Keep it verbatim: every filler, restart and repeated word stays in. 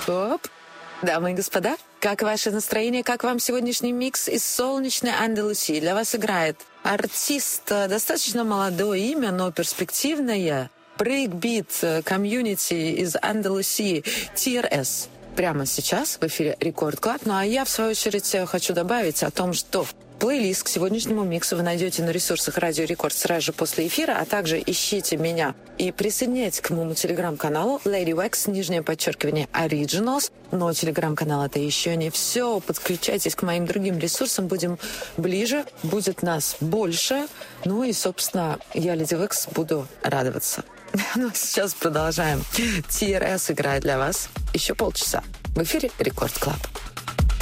Хоп. Дамы и господа, как ваше настроение, как вам сегодняшний микс из солнечной Андалусии? Для вас играет артист, достаточно молодое имя, но перспективное, брейкбит комьюнити из Андалусии ти ар эс. Прямо сейчас в эфире Рекорд Клаб. Ну а я, в свою очередь, хочу добавить о том, что плейлист к сегодняшнему миксу вы найдете на ресурсах Радио Рекорд сразу же после эфира, а также ищите меня и присоединяйтесь к моему телеграм-каналу Lady Wax, нижнее подчеркивание Originals. Но телеграм-канал — это еще не все. Подключайтесь к моим другим ресурсам, будем ближе, будет нас больше. Ну и, собственно, я, Lady Wax, буду радоваться. Ну, сейчас продолжаем. ти ар эс играет для вас еще полчаса в эфире Рекорд Клаб.